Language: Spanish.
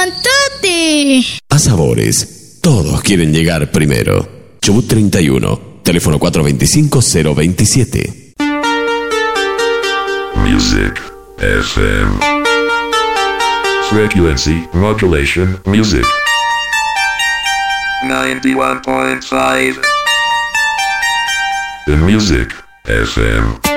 ¡Levantate! A Sabores, todos quieren llegar primero. Chubut 31, teléfono 425-027. Music FM. Frequency modulation music. 91.5. The Music FM.